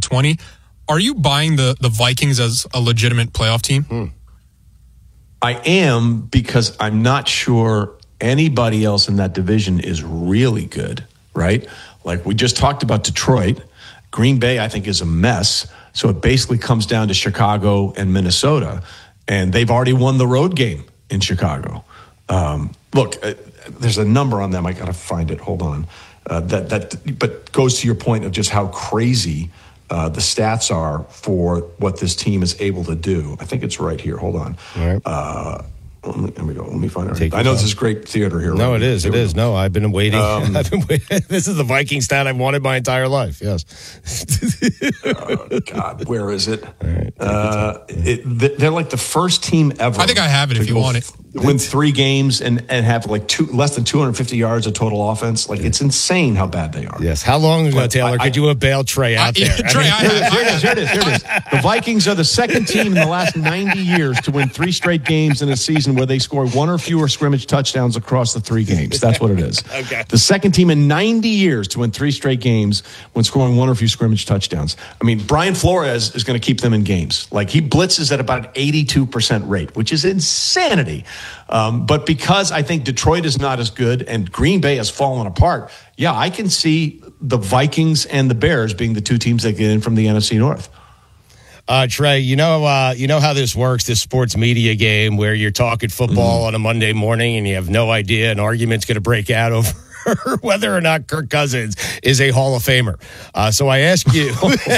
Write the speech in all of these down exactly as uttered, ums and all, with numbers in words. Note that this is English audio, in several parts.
twenty. Are you buying the, the Vikings as a legitimate playoff team? Hmm. I am, because I'm not sure anybody else in that division is really good, right? Like we just talked about Detroit. Green Bay, I think, is a mess. So it basically comes down to Chicago and Minnesota. And they've already won the road game in Chicago. Um, look, uh, there's a number on them. I got to find it. Hold on. Uh, that that, but goes to your point of just how crazy uh, the stats are for what this team is able to do. I think it's right here. Hold on. All right. Uh, let me, here we go. Let me find it. I know this is great theater here. No, right? it is. It is. No, I've been waiting. Um, I've been waiting. This is the Viking stat I've wanted my entire life. Yes. oh, God, where is it? Right, uh, it? They're like the first team ever. I think I have it if you go, want it. Win three games and, and have like two less than two hundred fifty yards of total offense. Like, it's insane how bad they are. Yes. How long ago, But Taylor, I, could you have bailed Trey out I, there? Trey, I mean, I, Here it is, here it is, here it is, here it is. The Vikings are the second team in the last ninety years to win three straight games in a season where they score one or fewer scrimmage touchdowns across the three games. That's what it is. Okay. The second team in ninety years to win three straight games when scoring one or few scrimmage touchdowns. I mean, Brian Flores is going to keep them in games. Like, he blitzes at about an eighty-two percent rate, which is insanity. Um, but because I think Detroit is not as good and Green Bay has fallen apart, yeah, I can see the Vikings and the Bears being the two teams that get in from the N F C North. Uh, Trey, you know, uh, you know how this works, this sports media game where you're talking football mm-hmm. on a Monday morning and you have no idea an argument's going to break out over whether or not Kirk Cousins is a Hall of Famer. Uh, so I ask you,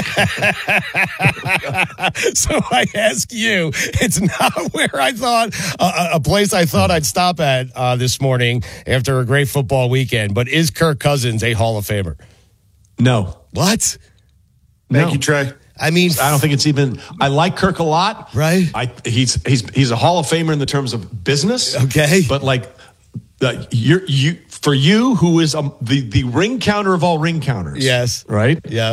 so I ask you, it's not where I thought, uh, a place I thought I'd stop at uh, this morning after a great football weekend, but is Kirk Cousins a Hall of Famer? No. What? Thank no. you, Trey. I mean, I don't think it's even. I like Kirk a lot, right? I he's he's he's a Hall of Famer in the terms of business, okay. But like, uh, you're you for you who is um, the the ring counter of all ring counters, yes, right? Yeah.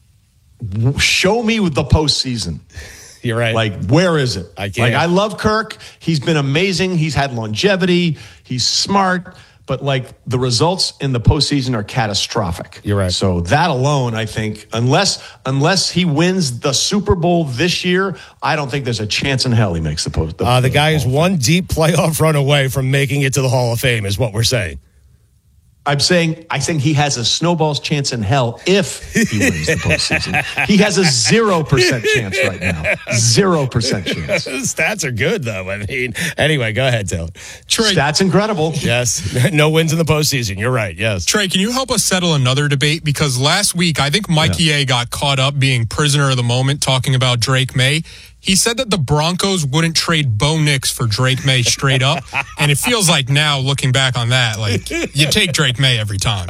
Show me with the postseason. You're right. Like, where is it? I can't. Like, I love Kirk. He's been amazing. He's had longevity. He's smart. But, like, the results in the postseason are catastrophic. You're right. So that alone, I think, unless unless he wins the Super Bowl this year, I don't think there's a chance in hell he makes the post. The, uh, the, the guy the is one deep playoff run away from making it to the Hall of Fame, is what we're saying. I'm saying I think he has a snowball's chance in hell if he wins the postseason. He has a zero percent chance right now. Zero percent chance. Stats are good, though. I mean, anyway, go ahead, Taylor. Trey, Stats incredible. Yes. No wins in the postseason. You're right. Yes. Trey, can you help us settle another debate? Because last week, I think Mikey yeah. A got caught up being prisoner of the moment talking about Drake May. He said that the Broncos wouldn't trade Bo Nix for Drake May straight up. And it feels like now, looking back on that, like, you take Drake May every time.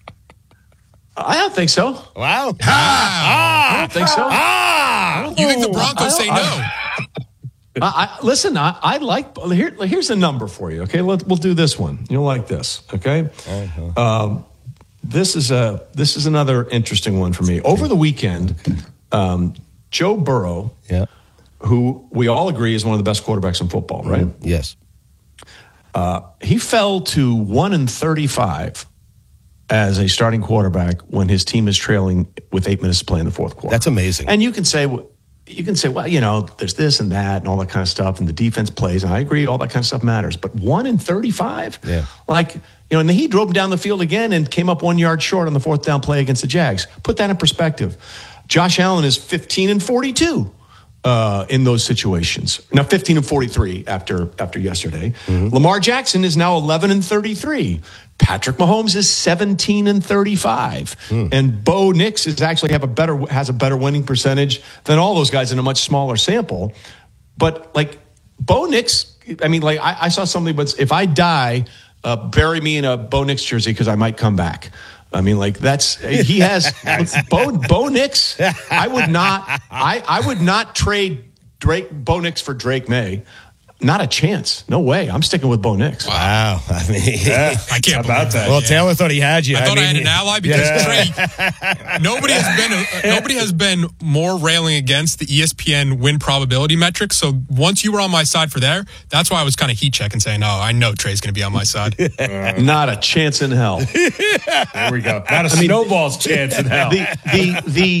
I don't think so. Wow. Ah, ah, I don't think so. Ah, you think the Broncos say no? I, I, listen, I, I like, here, here's a number for you, okay? Let, we'll do this one. You'll like this, okay? Uh-huh. Um, this is a this is another interesting one for me. Over the weekend, um, Joe Burrow, yeah. who we all agree is one of the best quarterbacks in football, right? Mm, yes. Uh, he fell to one and thirty-five as a starting quarterback when his team is trailing with eight minutes to play in the fourth quarter. That's amazing. And you can say, you can say, well, you know, there's this and that and all that kind of stuff, and the defense plays, and I agree, all that kind of stuff matters. But one in thirty-five, yeah, like, you know, and then he drove down the field again and came up one yard short on the fourth down play against the Jags. Put that in perspective. Josh Allen is fifteen and forty-two. Uh, in those situations. Now fifteen and forty-three after after yesterday. Mm-hmm. Lamar Jackson is now eleven and thirty-three. Patrick Mahomes is seventeen and thirty-five. Mm. And Bo Nix is actually have a better has a better winning percentage than all those guys in a much smaller sample. But like Bo Nix, I mean, like I, I saw something, but if I die, uh, bury me in a Bo Nix jersey because I might come back. I mean, like that's he has Bo Bo Nix. I would not. I I would not trade Drake Bo Nix for Drake May. Not a chance. No way. I'm sticking with Bo Nix. Wow. I mean, yeah, I can't about that. Well, yeah. Taylor thought he had you. I, I thought mean, I had an ally because yeah. Trey, nobody has been a, nobody has been more railing against the E S P N win probability metrics. So once you were on my side for there, that's why I was kind of heat checking, saying, "No, I know Trey's going to be on my side." uh, Not a chance in hell. There we go. Not a I snowball's mean, chance in hell. The the the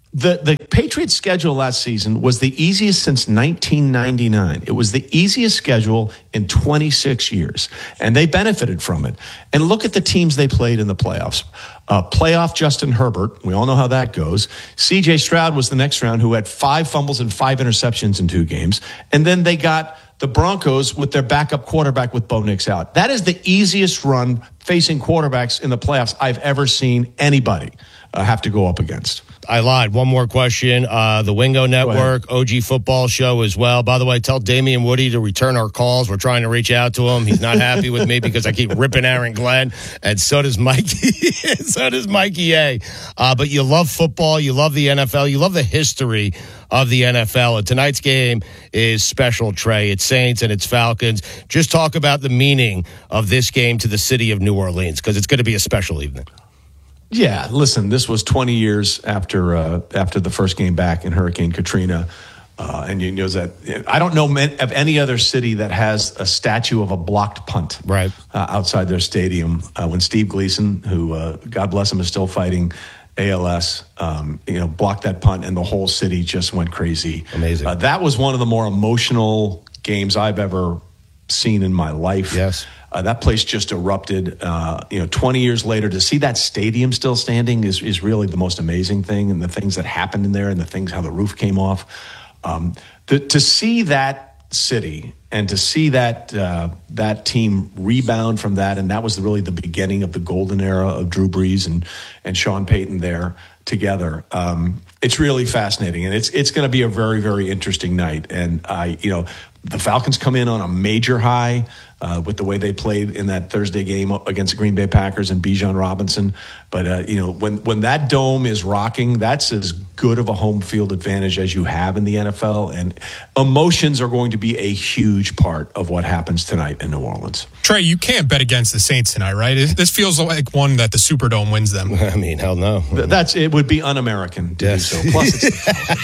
The the Patriots' schedule last season was the easiest since nineteen ninety-nine. It was the easiest schedule in twenty-six years, and they benefited from it. And look at the teams they played in the playoffs. Uh, playoff Justin Herbert, we all know how that goes. C J Stroud was the next round, who had five fumbles and five interceptions in two games. And then they got the Broncos with their backup quarterback with Bo Nix out. That is the easiest run facing quarterbacks in the playoffs I've ever seen anybody uh, have to go up against. I lied. One more question. Uh, the Wingo Network, O G Football Show as well. By the way, tell Damian Woody to return our calls. We're trying to reach out to him. He's not happy with me because I keep ripping Aaron Glenn, and so does Mikey. so does Mikey A. Uh, but you love football. You love the N F L. You love the history of the N F L. And tonight's game is special, Trey. It's Saints and it's Falcons. Just talk about the meaning of this game to the city of New Orleans, because it's going to be a special evening. Yeah, listen, this was twenty years after uh, after the first game back in Hurricane Katrina. Uh, and you know that I don't know of any other city that has a statue of a blocked punt right uh, outside their stadium. Uh, when Steve Gleason, who uh, God bless him, is still fighting A L S, um, you know, blocked that punt, and the whole city just went crazy. Amazing. Uh, that was one of the more emotional games I've ever seen in my life. Yes. Uh, that place just erupted. Uh, you know, twenty years later, to see that stadium still standing is is really the most amazing thing, and the things that happened in there, and the things how the roof came off. Um, the, to see that city and to see that uh, that team rebound from that, and that was really the beginning of the golden era of Drew Brees and and Sean Payton there together. Um, it's really fascinating, and it's it's going to be a very very interesting night. And I, you know, the Falcons come in on a major high. Uh, with the way they played in that Thursday game against the Green Bay Packers and Bijan Robinson. But, uh, you know, when, when that dome is rocking, that's as good of a home field advantage as you have in the N F L. And emotions are going to be a huge part of what happens tonight in New Orleans. Trey, you can't bet against the Saints tonight, right? This feels like one that the Superdome wins them. I mean, hell no. That's It would be un-American to yes. do so. Plus, it's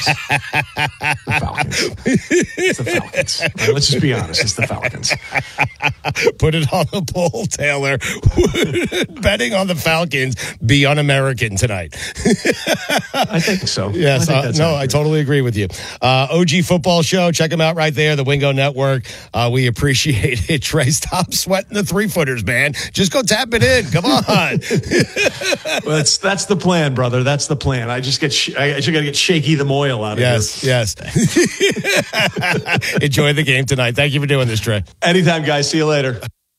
the Falcons. the Falcons. It's the Falcons. Right, let's just be honest. It's the Falcons. Put it on the poll, Taylor. Betting on the Falcons be un-American tonight. I think so. Yes, I uh, think no, accurate. I totally agree with you. Uh, O G Football Show, check them out right there, the Wingo Network. Uh, we appreciate it. Trey, stop sweating the three-footers, man. Just go tap it in. Come on. Well, that's that's the plan, brother. That's the plan. I just get sh- I just got to get Shaky the Moyle out of yes, here. Yes, yes. Enjoy the game tonight. Thank you for doing this, Trey. Anytime, guys. See you later.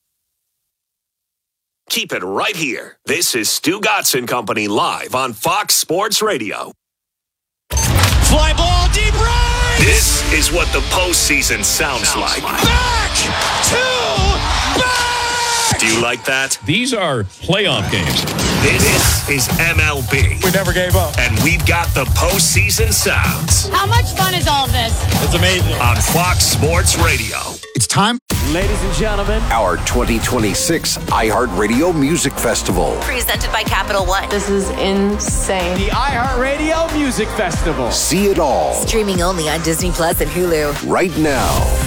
Keep it right here. This is Stu Gotson Company live on Fox Sports Radio. Fly ball deep right. This is what the postseason sounds, sounds like. Back to back. Do you like that? These are playoff games. This is M L B. We never gave up. And we've got the postseason sounds. How much fun is all this? It's amazing. On Fox Sports Radio. It's time. Ladies and gentlemen, Our twenty twenty-six iHeartRadio Music Festival. Presented by Capital One. This is insane. the iHeartRadio Music Festival. See it all Streaming only on Disney Plus and Hulu. right now.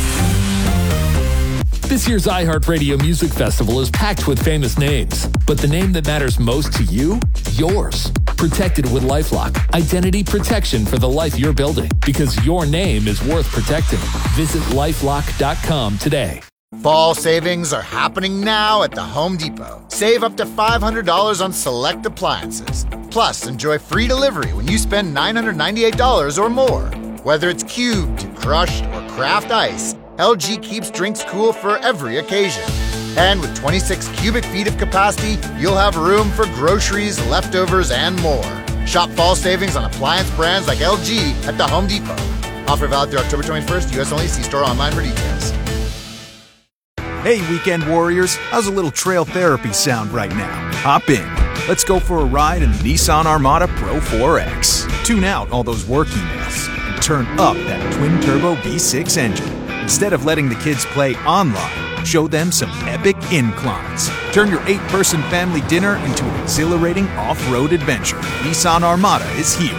This year's iHeartRadio Music Festival is packed with famous names, but the name that matters most to you, yours. Protected with LifeLock, identity protection for the life you're building, because your name is worth protecting. Visit lifelock dot com today. Fall savings are happening now at the Home Depot. Save up to five hundred dollars on select appliances. Plus, enjoy free delivery when you spend nine hundred ninety-eight dollars or more. Whether it's cubed, crushed, or craft ice, L G keeps drinks cool for every occasion. And with twenty-six cubic feet of capacity, you'll have room for groceries, leftovers, and more. Shop fall savings on appliance brands like L G at the Home Depot. Offer valid through October twenty-first, U S only. See store online for details. Hey, weekend warriors. How's a little trail therapy sound right now? Hop in. Let's go for a ride in the Nissan Armada Pro four X. Tune out all those work emails and turn up that twin-turbo V six engine. Instead of letting the kids play online, show them some epic inclines. Turn your eight-person family dinner into an exhilarating off-road adventure. Nissan Armada is here.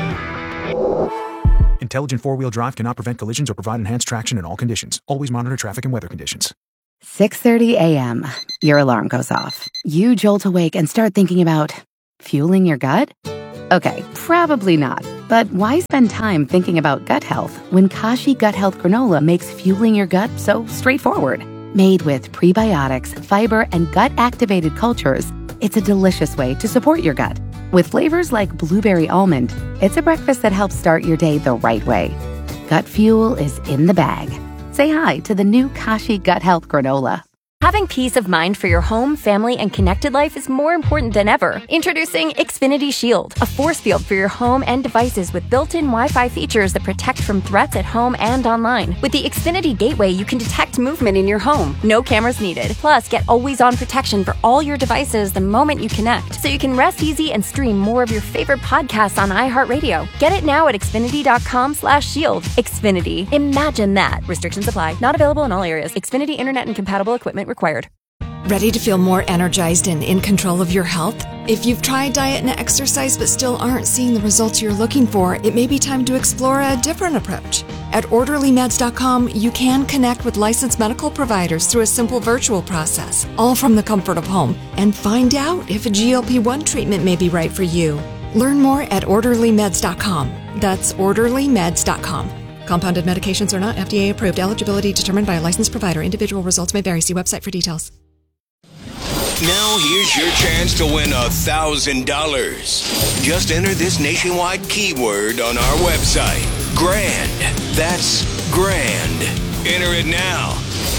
Intelligent four-wheel drive cannot prevent collisions or provide enhanced traction in all conditions. Always monitor traffic and weather conditions. six thirty a.m. Your alarm goes off. You jolt awake and start thinking about fueling your gut? Okay, probably not. But why spend time thinking about gut health when Kashi Gut Health Granola makes fueling your gut so straightforward? Made with prebiotics, fiber, and gut-activated cultures, it's a delicious way to support your gut. With flavors like blueberry almond, it's a breakfast that helps start your day the right way. Gut fuel is in the bag. Say hi to the new Kashi Gut Health Granola. Having peace of mind for your home, family, and connected life is more important than ever. Introducing Xfinity Shield, a force field for your home and devices with built-in Wi-Fi features that protect from threats at home and online. With the Xfinity Gateway, you can detect movement in your home. No cameras needed. Plus, get always-on protection for all your devices the moment you connect, so you can rest easy and stream more of your favorite podcasts on iHeartRadio. Get it now at Xfinity.com slash shield. Xfinity. Imagine that. Restrictions apply. Not available in all areas. Xfinity Internet and compatible equipment required. Ready to feel more energized and in control of your health? If you've tried diet and exercise but still aren't seeing the results you're looking for, it may be time to explore a different approach. At orderly meds dot com, you can connect with licensed medical providers through a simple virtual process, all from the comfort of home, and find out if a G L P one treatment may be right for you. Learn more at orderly meds dot com. That's orderly meds dot com. Compounded medications are not F D A approved. Eligibility determined by a licensed provider. Individual results may vary. See website for details. Now here's your chance to win a thousand dollars. Just enter this nationwide keyword on our website. Grand. That's grand. Enter it now.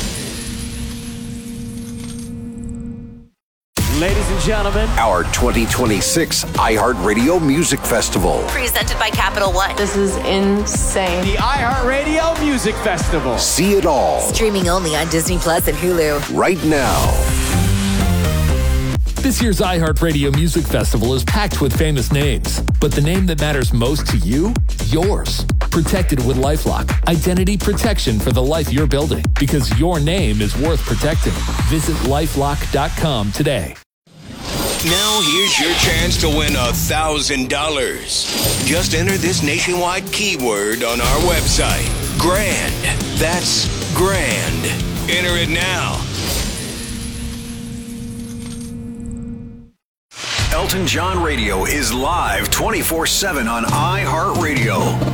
Ladies and gentlemen, our twenty twenty-six iHeartRadio Music Festival. Presented by Capital One. This is insane. the iHeartRadio Music Festival. See it all. Streaming only on Disney Plus and Hulu. Right now. This year's iHeartRadio Music Festival is packed with famous names, but the name that matters most to you? Yours. Protected with LifeLock. Identity protection for the life you're building, because your name is worth protecting. Visit lifelock dot com today. Now here's your chance to win a thousand dollars. Just enter this nationwide keyword on our website. Grand. That's grand. Enter it now. Elton John Radio is live twenty-four seven on iHeartRadio.